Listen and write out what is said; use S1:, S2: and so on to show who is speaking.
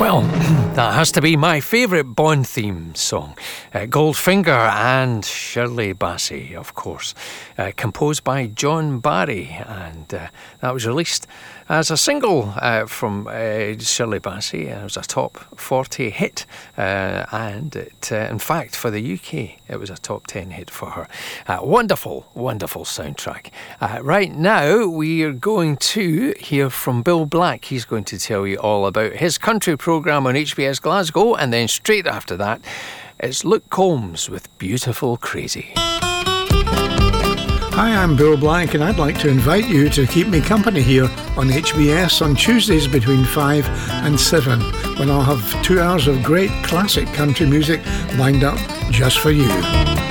S1: Well, that has to be my favourite Bond theme song. Goldfinger and Shirley Bassey, of course. Composed by John Barry, and that was released as a single from Shirley Bassey. It was a top 40 hit, and it, in fact, for the UK, it was a top 10 hit for her. Wonderful, wonderful soundtrack. Right now, we are going to hear from Bill Black. He's going to tell you all about his country programme on HBS Glasgow, and then straight after that, it's Luke Combs with Beautiful Crazy.
S2: Hi, I'm Bill Black, and I'd like to invite you to keep me company here on HBS on Tuesdays between 5 and 7, when I'll have 2 hours of great classic country music lined up just for you.